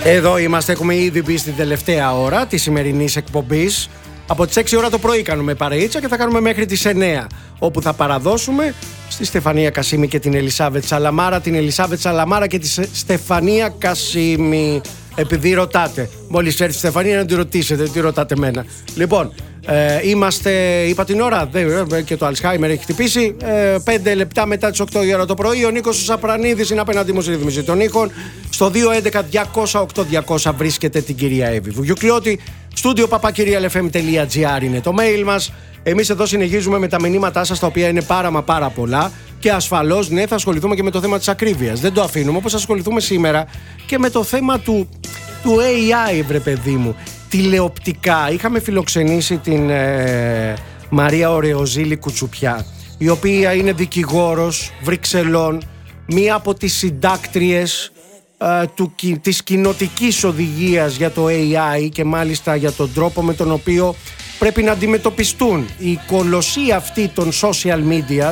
Εδώ είμαστε, έχουμε ήδη μπει στην τελευταία ώρα της σημερινής εκπομπής. Από τις 6 ώρα το πρωί κάνουμε παρεΐτσα και θα κάνουμε μέχρι τις 9, όπου θα παραδώσουμε στη Στεφανία Κασίμη και την Ελισάβετ Σαλαμάρα, την Ελισάβετ Σαλαμάρα και τη Στεφανία Κασίμη. Επειδή ρωτάτε, μόλις έρθει η Στεφανία να τη ρωτήσετε, τι ρωτάτε εμένα. Λοιπόν, είμαστε, είπα την ώρα, και το Αλσχάιμερ έχει χτυπήσει. 5 λεπτά μετά τις 8 η ώρα το πρωί, ο Νίκος Σαπρανίδης είναι απέναντί μου στη ρύθμιση των ήχων. Στο 211-200-8200 βρίσκεται την κυρία Εύη Βουγιουκλιώτη. Στούντιο papakirialfm.gr είναι το mail μας. Εμείς εδώ συνεχίζουμε με τα μηνύματά σας, τα οποία είναι πάρα πολλά. Και ασφαλώς, ναι, θα ασχοληθούμε και με το θέμα της ακρίβειας. Δεν το αφήνουμε, όπως ασχοληθούμε σήμερα και με το θέμα του AI, βρε παιδί μου. Τηλεοπτικά. Είχαμε φιλοξενήσει την Μαρία Ωρεοζήλη Κουτσουπιά, η οποία είναι δικηγόρος Βρυξελών, μία από τις συντάκτριες της κοινοτικής οδηγίας για το AI και μάλιστα για τον τρόπο με τον οποίο πρέπει να αντιμετωπιστούν η κολοσσία αυτή των social media,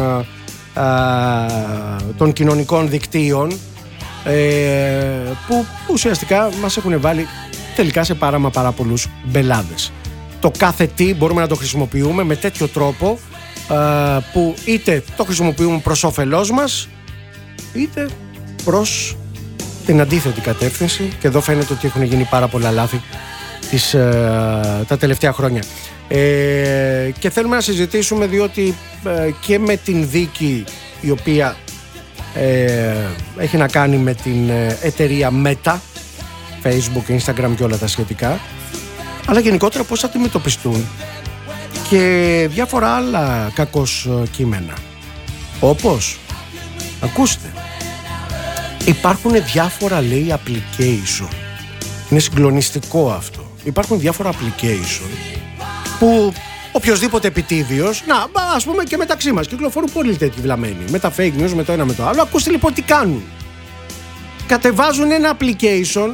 των κοινωνικών δικτύων, που ουσιαστικά μας έχουν βάλει τελικά σε πάρα πολλούς μπελάδες. Το κάθε τι μπορούμε να το χρησιμοποιούμε με τέτοιο τρόπο, που είτε το χρησιμοποιούμε προς όφελός μας, είτε προς την αντίθετη κατεύθυνση, και εδώ φαίνεται ότι έχουν γίνει πάρα πολλά λάθη τα τελευταία χρόνια. Και θέλουμε να συζητήσουμε, διότι και με την δίκη η οποία έχει να κάνει με την εταιρεία Meta, Facebook, Instagram και όλα τα σχετικά, αλλά γενικότερα πώς θα αντιμετωπιστούν και διάφορα άλλα κακώς κείμενα, όπως, ακούστε, υπάρχουν διάφορα, λέει, application. Είναι συγκλονιστικό αυτό. Υπάρχουν διάφορα application που οποιοσδήποτε επιτίδιος, ας πούμε και μεταξύ μας, κυκλοφορούν πολύ τέτοιοι βλαμμένοι, με τα fake news, με το ένα με το άλλο. Ακούστε λοιπόν τι κάνουν. Κατεβάζουν ένα application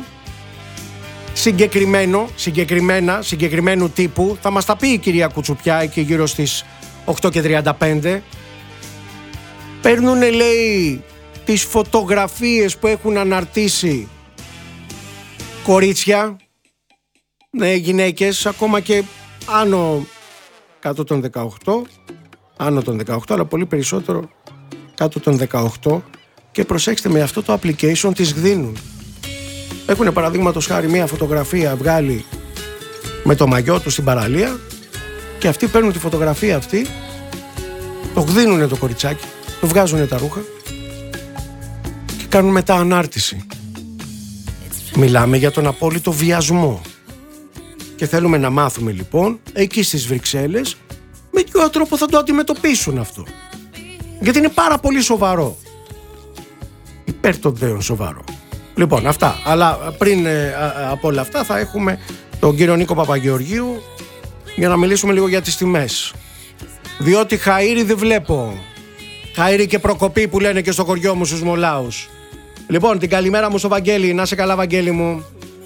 συγκεκριμένου τύπου. Θα μας τα πει η κυρία Κουτσουπιά εκεί γύρω στις 8:35. Παίρνουν, λέει, τις φωτογραφίες που έχουν αναρτήσει κορίτσια, ναι, γυναίκες, ακόμα και κάτω των 18, άνω των 18, αλλά πολύ περισσότερο κάτω των 18, και προσέξτε, με αυτό το application τις γδίνουν. Έχουν παραδείγματος χάρη μια φωτογραφία βγάλει με το μαγιό του στην παραλία, και αυτοί παίρνουν τη φωτογραφία αυτή, το γδίνουνε το κοριτσάκι, το βγάζουνε τα ρούχα και κάνουν μετά ανάρτηση. Μιλάμε για τον απόλυτο βιασμό. Και θέλουμε να μάθουμε λοιπόν εκεί στις Βρυξέλλες με ποιο τρόπο θα το αντιμετωπίσουν αυτό. Γιατί είναι πάρα πολύ σοβαρό. Υπέρ των δέων σοβαρό. Λοιπόν, αυτά. Αλλά πριν από όλα αυτά θα έχουμε τον κύριο Νίκο Παπαγεωργίου για να μιλήσουμε λίγο για τις τιμές. Διότι χαΐρι δεν βλέπω. Χαΐρι και προκοπή που λένε και στο χωριό μου στους Μολάους. Λοιπόν, την καλημέρα μου στο Βαγγέλη. Να σε καλά, Βαγγέλη μου.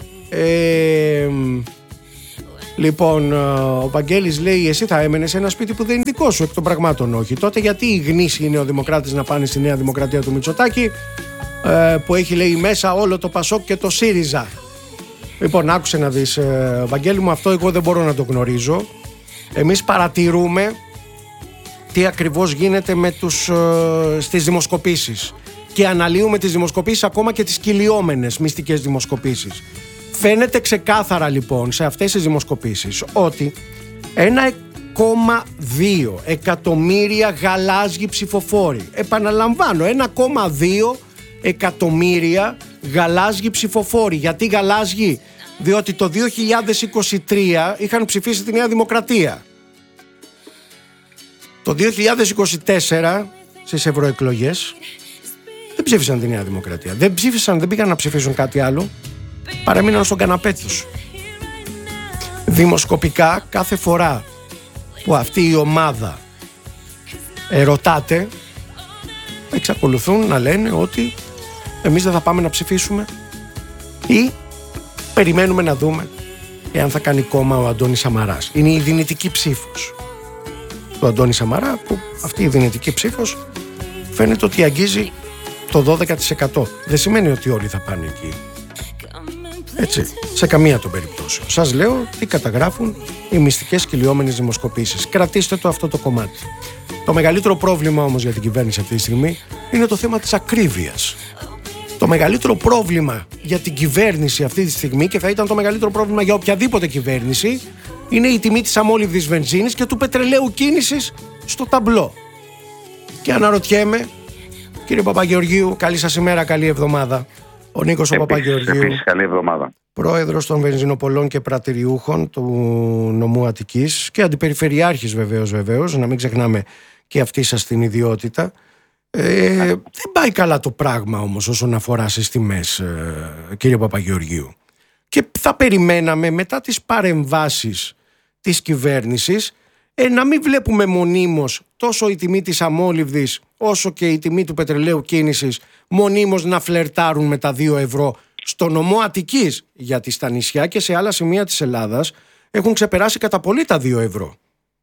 Λοιπόν, ο Βαγγέλης λέει: εσύ θα έμενες σε ένα σπίτι που δεν είναι δικό σου, εκ των πραγμάτων όχι. Τότε γιατί οι γνήσιοι νεοδημοκράτες να πάνε στη Νέα Δημοκρατία του Μητσοτάκη, που έχει, λέει, μέσα όλο το Πασόκ και το ΣΥΡΙΖΑ. Λοιπόν, άκουσε να δεις, Βαγγέλη μου, αυτό εγώ δεν μπορώ να το γνωρίζω. Εμείς παρατηρούμε τι ακριβώς γίνεται στις δημοσκοπήσεις και αναλύουμε τις δημοσκοπήσεις, ακόμα και τις κυλιόμενες μυστικές δημοσκοπήσεις. Φαίνεται ξεκάθαρα λοιπόν σε αυτές τις δημοσκοπήσεις ότι 1,2 εκατομμύρια γαλάζιοι ψηφοφόροι, επαναλαμβάνω, 1,2 εκατομμύρια γαλάζιοι ψηφοφόροι. Γιατί γαλάζιοι? Διότι το 2023 είχαν ψηφίσει τη Νέα Δημοκρατία. Το 2024 στις ευρωεκλογές δεν ψήφισαν τη Νέα Δημοκρατία. Δεν πήγαν να ψηφίσουν κάτι άλλο. Παρέμειναν στον καναπέ τους. Δημοσκοπικά, κάθε φορά που αυτή η ομάδα ερωτάται, εξακολουθούν να λένε ότι εμείς δεν θα πάμε να ψηφίσουμε ή περιμένουμε να δούμε εάν θα κάνει κόμμα ο Αντώνης Σαμαράς. Είναι η δυνητική ψήφος του Αντώνη Σαμαρά, που αυτή η δυνητική ψήφος φαίνεται ότι αγγίζει το 12%. Δεν σημαίνει ότι όλοι θα πάνε εκεί. Έτσι, σε καμία των περιπτώσεων. Σας λέω τι καταγράφουν οι μυστικές κυλιόμενες δημοσκοπήσεις. Κρατήστε το αυτό το κομμάτι. Το μεγαλύτερο πρόβλημα όμως για την κυβέρνηση αυτή τη στιγμή είναι το θέμα της ακρίβειας. Το μεγαλύτερο πρόβλημα για την κυβέρνηση αυτή τη στιγμή, και θα ήταν το μεγαλύτερο πρόβλημα για οποιαδήποτε κυβέρνηση, είναι η τιμή της αμόλυβδης βενζίνης και του πετρελαίου κίνησης στο ταμπλό. Και αναρωτιέμαι, κύριε Παπαγεωργίου, καλή σας ημέρα, καλή εβδομάδα. Ο Νίκος ο Παπαγεωργίου, επίσης, καλή εβδομάδα. Πρόεδρος των Βενζινοπολών και Πρατηριούχων του νομού Αττικής και αντιπεριφερειάρχης βεβαίως, να μην ξεχνάμε και αυτή σας την ιδιότητα. Δεν πάει καλά το πράγμα όμως όσον αφορά στις τιμές, κύριε Παπαγεωργίου. Και θα περιμέναμε μετά τις παρεμβάσεις της κυβέρνησης να μην βλέπουμε μονίμως τόσο η τιμή της αμόλυβδης όσο και η τιμή του πετρελαίου κίνησης μονίμως να φλερτάρουν με τα 2 ευρώ στο νομό Αττικής, γιατί στα νησιά και σε άλλα σημεία της Ελλάδας έχουν ξεπεράσει κατά πολύ τα 2 ευρώ.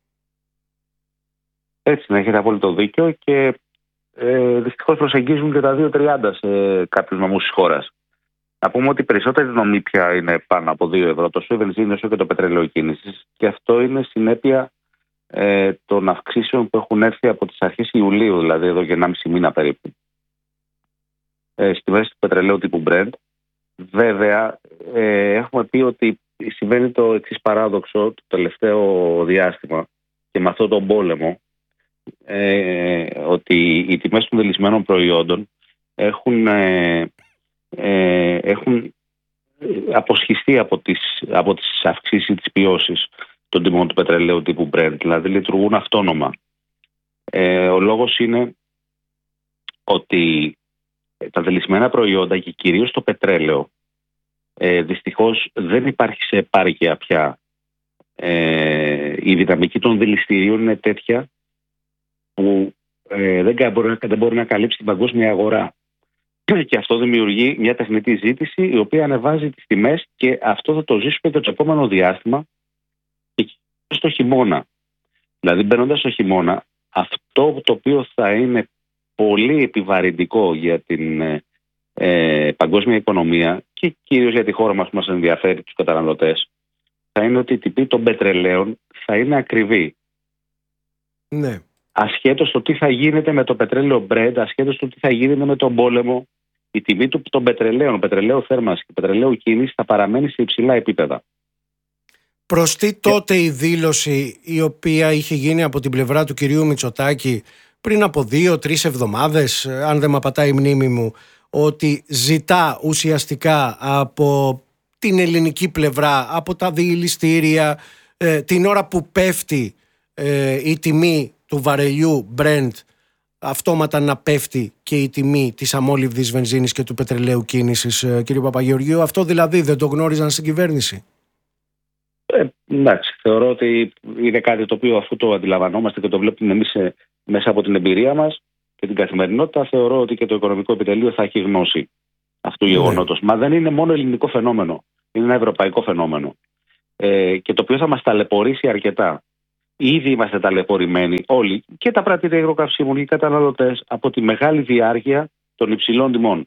Έτσι, να έχετε απόλυτο δίκιο, και δυστυχώς προσεγγίζουν και τα 2,30 σε κάποιους νομούς της χώρας. Να πούμε ότι οι περισσότεροι νομοί πια είναι πάνω από 2 ευρώ, τόσο η βενζίνη όσο και το πετρέλαιο κίνησης, και αυτό είναι συνέπεια των αυξήσεων που έχουν έρθει από τις αρχές Ιουλίου, δηλαδή εδώ και 1,5 μήνα περίπου, στη μέση του πετρελαίου τύπου Brent. Βέβαια, έχουμε πει ότι συμβαίνει το εξής παράδοξο το τελευταίο διάστημα και με αυτόν τον πόλεμο, ότι οι τιμές των δελισμένων προϊόντων έχουν αποσχιστεί από τις αυξήσεις της ποιώσης των τιμών του πετρελαίου τύπου Brent, δηλαδή λειτουργούν αυτόνομα. Ο λόγος είναι ότι τα δελισμένα προϊόντα και κυρίως το πετρέλαιο δυστυχώς δεν υπάρχει σε επάρκεια πια. Η δυναμική των δηληστηρίων είναι τέτοια που δεν μπορεί να καλύψει την παγκόσμια αγορά. Και αυτό δημιουργεί μια τεχνητή ζήτηση η οποία ανεβάζει τις τιμές, και αυτό θα το ζήσουμε και το επόμενο διάστημα και στο χειμώνα. Δηλαδή, μπαίνοντας στο χειμώνα, αυτό το οποίο θα είναι πολύ επιβαρυντικό για την παγκόσμια οικονομία και κυρίως για τη χώρα μας που μας ενδιαφέρει, τους καταναλωτές, θα είναι ότι η τιμή των πετρελαίων θα είναι ακριβή. Ναι. Ασχέτως το τι θα γίνεται με το πετρέλαιο Brent, ασχέτως το τι θα γίνεται με τον πόλεμο, η τιμή των πετρελαίων, πετρελαίου θέρμανσης και πετρελαίου κίνησης θα παραμένει σε υψηλά επίπεδα. Προστεί τότε η δήλωση η οποία είχε γίνει από την πλευρά του κυρίου Μητσοτάκη πριν από 2-3 εβδομάδες, αν δεν με απατάει η μνήμη μου, ότι ζητά ουσιαστικά από την ελληνική πλευρά, από τα διηληστήρια, την ώρα που πέφτει η τιμή του βαρελιού Brent, αυτόματα να πέφτει και η τιμή της αμόλυβδης βενζίνης και του πετρελαίου κίνησης, κύριε Παπαγεωργίου. Αυτό δηλαδή δεν το γνώριζαν στην κυβέρνηση? Εντάξει, θεωρώ ότι είναι κάτι το οποίο, αφού το αντιλαμβανόμαστε και το βλέπουμε εμείς μέσα από την εμπειρία μας και την καθημερινότητα, θεωρώ ότι και το οικονομικό επιτελείο θα έχει γνώση αυτού του γεγονότος. Μα δεν είναι μόνο ελληνικό φαινόμενο, είναι ένα ευρωπαϊκό φαινόμενο, και το οποίο θα μας ταλαιπωρήσει αρκετά. Ήδη είμαστε ταλαιπωρημένοι όλοι, και τα πρατήρια υγροκαυσίμων και οι καταναλωτές, από τη μεγάλη διάρκεια των υψηλών τιμών.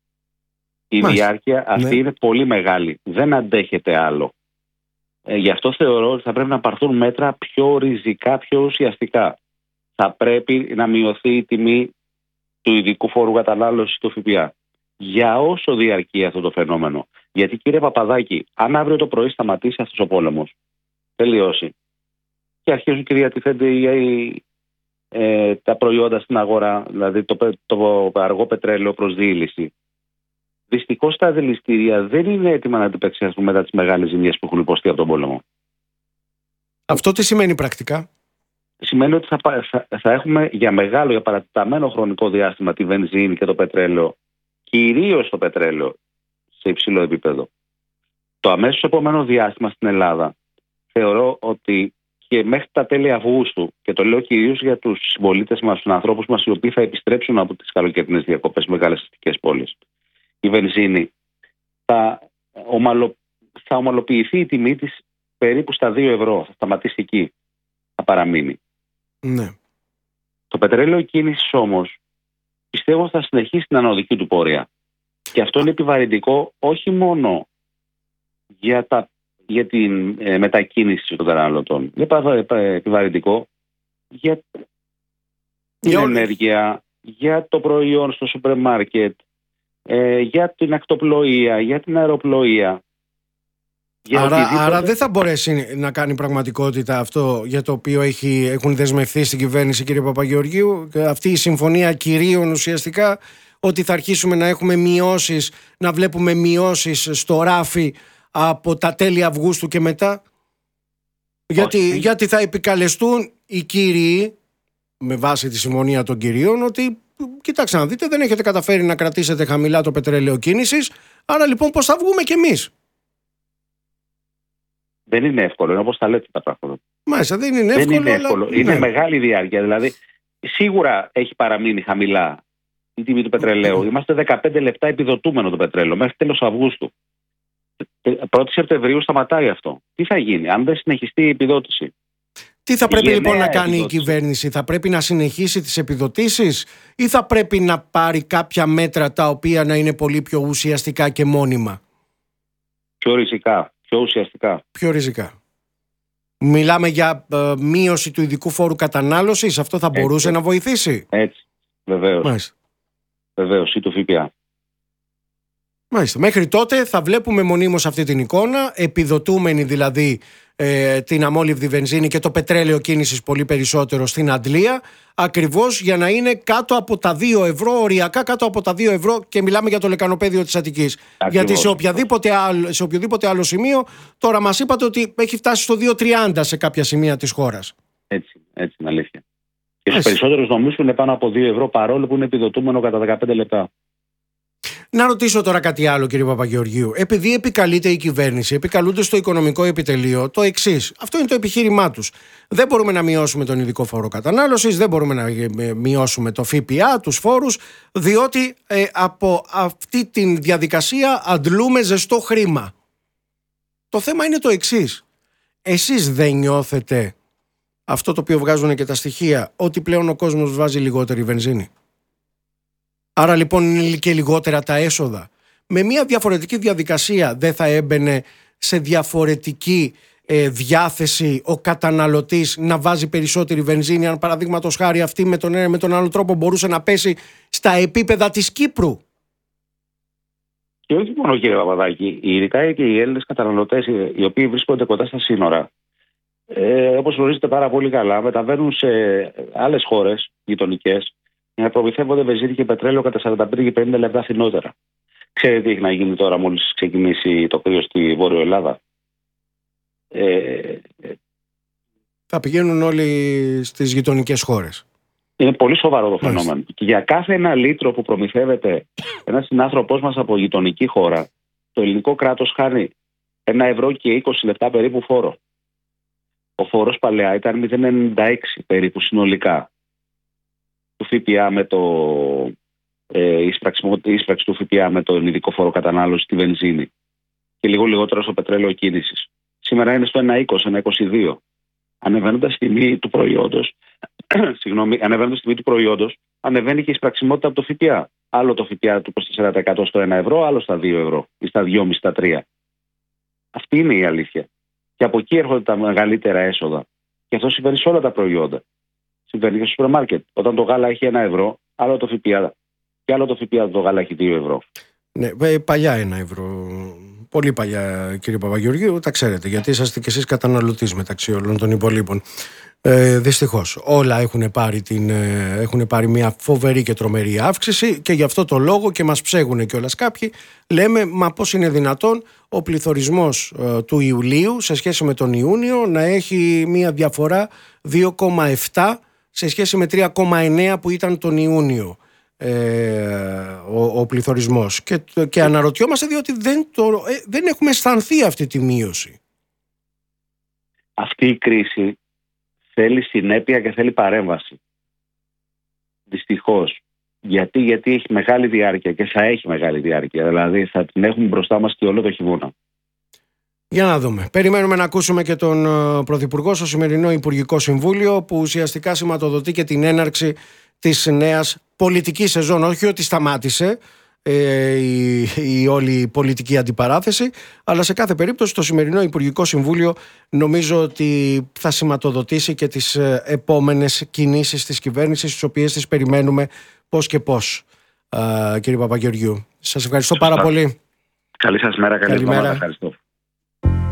Η διάρκεια αυτή είναι πολύ μεγάλη, δεν αντέχεται άλλο. Γι' αυτό θεωρώ ότι θα πρέπει να πάρθουν μέτρα πιο ριζικά, πιο ουσιαστικά. Θα πρέπει να μειωθεί η τιμή του ειδικού φόρου κατανάλωσης του ΦΠΑ. Για όσο διαρκεί αυτό το φαινόμενο. Γιατί, κύριε Παπαδάκη, αν αύριο το πρωί σταματήσει αυτός ο πόλεμος, τελειώσει, και αρχίζουν και διατηθένται τα προϊόντα στην αγορά, δηλαδή το αργό πετρέλαιο προς διήλυση, δυστυχώς τα δηληστήρια δεν είναι έτοιμα να αντιπεξέλθουν μετά τις μεγάλες ζημιές που έχουν υποστεί από τον πόλεμο. Αυτό τι σημαίνει πρακτικά? Σημαίνει ότι θα έχουμε για μεγάλο, για παρατεταμένο χρονικό διάστημα τη βενζίνη και το πετρέλαιο, κυρίως το πετρέλαιο, σε υψηλό επίπεδο. Το αμέσως επόμενο διάστημα στην Ελλάδα θεωρώ ότι και μέχρι τα τέλη Αυγούστου, και το λέω κυρίως για τους συμπολίτες μας, τους ανθρώπους μας οι οποίοι θα επιστρέψουν από τις καλοκαιρινές διακοπές μεγάλες αστικές πόλεις, η βενζίνη θα ομαλοποιηθεί η τιμή της περίπου στα 2 ευρώ, θα σταματήσει εκεί, θα παραμείνει. Ναι. Το πετρέλαιο κίνησης όμως πιστεύω θα συνεχίσει την ανωδική του πορεία. Και αυτό είναι επιβαρυντικό όχι μόνο για την μετακίνηση των καταναλωτών. Είναι επιβαρυντικό για την ενέργεια, για το προϊόν στο σούπερ μάρκετ, για την ακτοπλοεία, για την αεροπλοεία. Άρα δεν θα μπορέσει να κάνει πραγματικότητα αυτό για το οποίο έχουν δεσμευθεί στην κυβέρνηση, κύριε Παπαγεωργίου, αυτή η συμφωνία κυρίων ουσιαστικά, ότι θα αρχίσουμε να έχουμε μειώσεις, να βλέπουμε μειώσεις στο ράφι από τα τέλη Αυγούστου και μετά. Γιατί θα επικαλεστούν οι κύριοι, με βάση τη συμφωνία των κυρίων, ότι κοιτάξτε να δείτε, δεν έχετε καταφέρει να κρατήσετε χαμηλά το πετρέλαιο κίνησης, άρα λοιπόν πώς θα βγούμε κι εμείς. Δεν είναι εύκολο, είναι όπως τα λέτε τα πράγματα. Μάλιστα, δεν είναι εύκολο. Δεν είναι εύκολο. Είναι μεγάλη διάρκεια. Δηλαδή, σίγουρα έχει παραμείνει χαμηλά η τιμή του πετρελαίου. Είμαστε 15 λεπτά επιδοτούμενο το πετρέλαιο μέχρι τέλος Αυγούστου. 1η Σεπτεμβρίου σταματάει αυτό. Τι θα γίνει αν δεν συνεχιστεί η επιδότηση? Τι θα πρέπει λοιπόν να κάνει η κυβέρνηση? Θα πρέπει να συνεχίσει τις επιδοτήσεις ή θα πρέπει να πάρει κάποια μέτρα τα οποία να είναι πολύ πιο ουσιαστικά και μόνιμα? Πιο ριζικά, πιο ουσιαστικά. Πιο ριζικά. Μιλάμε για μείωση του ειδικού φόρου κατανάλωσης. Αυτό θα μπορούσε να βοηθήσει? Έτσι, βεβαίως. Βεβαίως, ή του ΦΠΑ. Μάλιστα. Μέχρι τότε θα βλέπουμε μονίμως αυτή την εικόνα, επιδοτούμενη δηλαδή την αμόλυβδη βενζίνη και το πετρέλαιο κίνησης πολύ περισσότερο στην Αντλία, ακριβώς για να είναι κάτω από τα 2 ευρώ, οριακά κάτω από τα 2 ευρώ, και μιλάμε για το λεκανοπέδιο της Αττικής. Ακριβώς. Γιατί σε οποιοδήποτε άλλο σημείο, τώρα μας είπατε ότι έχει φτάσει στο 2,30 σε κάποια σημεία της χώρας. Έτσι είναι αλήθεια. Και στους περισσότερους νομούς είναι πάνω από 2 ευρώ, παρόλο που είναι επιδοτούμενο κατά 15 λεπτά. Να ρωτήσω τώρα κάτι άλλο, κύριε Παπαγεωργίου. Επειδή επικαλείται η κυβέρνηση, επικαλούνται στο οικονομικό επιτελείο το εξής. Αυτό είναι το επιχείρημά τους. Δεν μπορούμε να μειώσουμε τον ειδικό φόρο κατανάλωσης, δεν μπορούμε να μειώσουμε το ΦΠΑ, τους φόρους, διότι από αυτή τη διαδικασία αντλούμε ζεστό χρήμα. Το θέμα είναι το εξής. Εσείς δεν νιώθετε αυτό το οποίο βγάζουν και τα στοιχεία, ότι πλέον ο κόσμος βάζει λιγότερη βενζίνη? Άρα λοιπόν είναι και λιγότερα τα έσοδα. Με μια διαφορετική διαδικασία δεν θα έμπαινε σε διαφορετική διάθεση ο καταναλωτής να βάζει περισσότερη βενζίνη, αν παραδείγματος χάρη αυτή με τον ένα με τον άλλο τρόπο μπορούσε να πέσει στα επίπεδα της Κύπρου? Και όχι μόνο, κύριε Παπαδάκη, ειδικά και οι Έλληνες καταναλωτές οι οποίοι βρίσκονται κοντά στα σύνορα, όπως γνωρίζετε πάρα πολύ καλά, μεταβαίνουν σε άλλες χώρες γειτονικές για να προμηθεύονται βενζίνη και πετρέλαιο κατά 45 και 50 λεπτά φθηνότερα. Ξέρετε τι έχει να γίνει τώρα μόλις ξεκινήσει το κρύο στη Βόρεια Ελλάδα? Θα πηγαίνουν όλοι στις γειτονικές χώρες. Είναι πολύ σοβαρό το φαινόμενο. Και για κάθε 1 λίτρο που προμηθεύεται ένας συνάνθρωπός μας από γειτονική χώρα, το ελληνικό κράτος χάνει 1 ευρώ και 20 λεπτά περίπου φόρο. Ο φόρος παλαιά ήταν 0,96 περίπου συνολικά του ΦΠΑ με η ίσπραξη του ΦΠΑ με τον ειδικό φόρο κατανάλωση στη βενζίνη και λίγο λιγότερο στο πετρέλαιο κίνησης. Σήμερα είναι στο 1,20, 1,22. Ανεβαίνοντας τη τιμή του προϊόντος, ανεβαίνει και η εισπραξιμότητα από το ΦΠΑ. Άλλο το ΦΠΑ του 24% στο 1 ευρώ, άλλο στα 2 ευρώ ή στα 2,5, στα 3. Αυτή είναι η αλήθεια. Και από εκεί έρχονται τα μεγαλύτερα έσοδα. Και αυτό συμβαίνει σε όλα τα προϊόντα. Συμβαίνει και στο σούπερ μάρκετ. Όταν το γάλα έχει 1 ευρώ, άλλο το ΦΠΑ. Και άλλο το ΦΠΑ το γάλα έχει 2 ευρώ. Ναι, παλιά 1 ευρώ. Πολύ παλιά, κύριε Παπαγεωργίου, τα ξέρετε, γιατί είσαστε κι εσείς καταναλωτής μεταξύ όλων των υπολείπων. Δυστυχώς, όλα έχουν πάρει μια φοβερή και τρομερή αύξηση και γι' αυτό το λόγο και μας ψέγουν κιόλας κάποιοι. Λέμε, μα πώς είναι δυνατόν ο πληθωρισμός του Ιουλίου σε σχέση με τον Ιούνιο να έχει μια διαφορά 2,7 σε σχέση με 3,9 που ήταν τον Ιούνιο. Ο πληθωρισμός και αναρωτιόμαστε διότι δεν έχουμε αισθανθεί αυτή τη μείωση. Αυτή η κρίση θέλει συνέπεια και θέλει παρέμβαση. Δυστυχώς. Γιατί έχει μεγάλη διάρκεια και θα έχει μεγάλη διάρκεια. Δηλαδή θα την έχουμε μπροστά μας και όλο το χειμώνα. Για να δούμε. Περιμένουμε να ακούσουμε και τον Πρωθυπουργό στο σημερινό Υπουργικό Συμβούλιο, που ουσιαστικά σηματοδοτεί και την έναρξη της νέας πολιτικής σεζόν. Όχι ότι σταμάτησε, η όλη πολιτική αντιπαράθεση, αλλά σε κάθε περίπτωση το σημερινό Υπουργικό Συμβούλιο νομίζω ότι θα σηματοδοτήσει και τις επόμενες κινήσεις της κυβέρνησης, τις οποίες τις περιμένουμε πώς και πώς. Κύριε Παπαγεωργιού, σας ευχαριστώ πάρα πολύ. Καλή σας μέρα, καλή εβδομάδα. Ευχαριστώ.